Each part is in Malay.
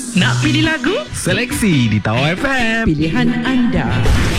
Nak pilih lagu? Seleksi di Tawar FM. Pilihan anda.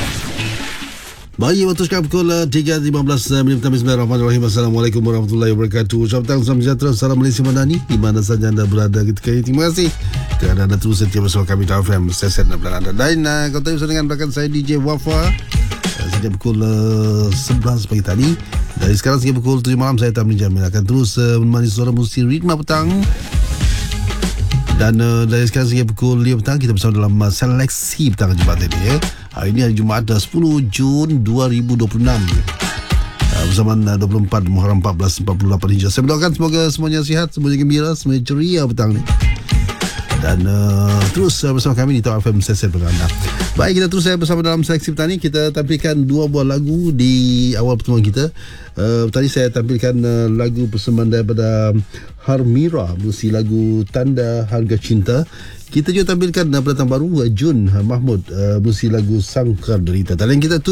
Bagi waktu sekarang pukul 3.15 minit. Bismillahirrahmanirrahim. Assalamualaikum warahmatullahi wabarakatuh. Selamat petang, salam sejahtera, salam Malaysia Madani di mana saja anda berada ketika ini. Terima kasih kerana anda terus setia bersama kami Tawar FM. Saya Sen dan anda. Dan kau tadi bersama dengan belakang saya DJ Wafa. Sejak pukul 11 pagi tadi. Dari sekarang sehingga pukul 7 malam saya Tamrin Jamil akan terus menemani suara musik ritma petang. Dan dari sekarang sehingga pukul 5 petang kita bersama dalam seleksi petang Jumaat ini ya. Hari ini hari Jumaat 10 Jun 2026 bersamaan 24 Muharram 1448 Hijrah. Saya berdoakan semoga semuanya sihat, semuanya gembira, semuanya ceria petang ni. Dan terus bersama kami di Tawar FM Sesen Perganda. Baik, kita terus bersama dalam seleksi petang ni. Kita tampilkan dua buah lagu di awal pertemuan kita. Tadi saya tampilkan lagu persembahan daripada Harmira, berisi lagu Tanda Harga Cinta. Kita juga tampilkan pendatang baru Jun Mahmud, berisi lagu Sangkar Derita. Talian kita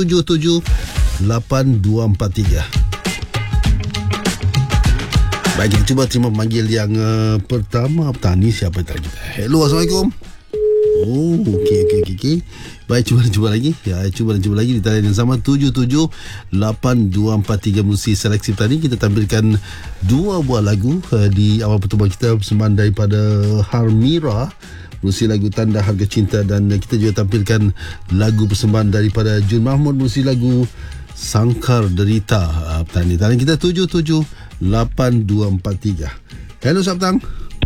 778243. Baik, kita cuba terima pemanggil yang pertama petang ni. Siapa yang kita? Hello, Assalamualaikum. Oh, okey. Baik, cuba lagi. Ya, cuba lagi di talian yang sama 778243 musik seleksi petang ni. Kita tampilkan dua buah lagu di awal pertemuan kita bersamaan daripada Harmira, musik lagu Tanda Harga Cinta, dan kita juga tampilkan lagu persembahan daripada Jun Mahmud, musik lagu Sangkar Derita. Petang ni talian kita 778243. Hello, selamat petang.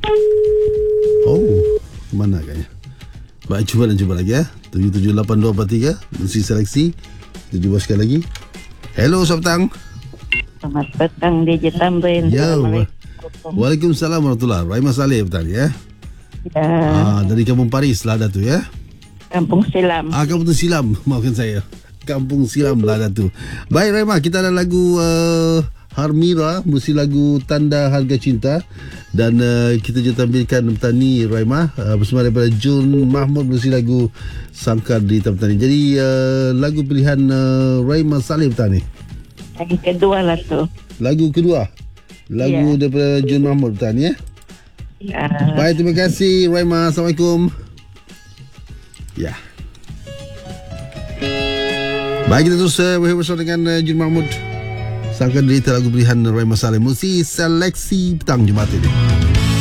Oh, mana agaknya? Baik, cuba lagi ya. 778243 musik seleksi. Kita cuba sekali lagi. Hello, selamat petang. Selamat petang DJ Tamrin. Ya. Waalaikumsalam warahmatullahi. Raimah Saleh petang ya. Ya. Dari Kampung Paris lah ada tu ya. Kampung Silam. Kampung Silam, maafkan saya. Kampung Silam lah ada tu. Baik Raimah, kita ada lagu Harmira, musik lagu Tanda Harga Cinta, dan kita juga tampilkan petani Raimah bersama daripada Jun Mahmud, musik lagu Sangkar Derita petani. Jadi lagu pilihan Raimah Saleh petani. Yang kedua lah tu. Lagu kedua. Lagu daripada Jun Mahmud petani ya. Ya. Baik, terima kasih Raimah. Assalamualaikum. Ya. Baik, kita terus bersama dengan Jun Mahmud. Sangkar Derita, lagu pilihan Raimah Saleh, musik seleksi petang Jumaat ini.